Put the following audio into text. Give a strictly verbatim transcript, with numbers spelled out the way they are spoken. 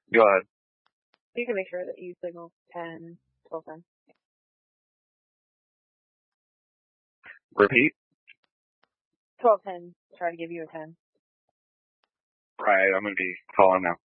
Go ahead. You can make sure that you signal ten, twelve, ten. Repeat. twelve, ten. Try to give you a ten. Right, I'm going to be calling now.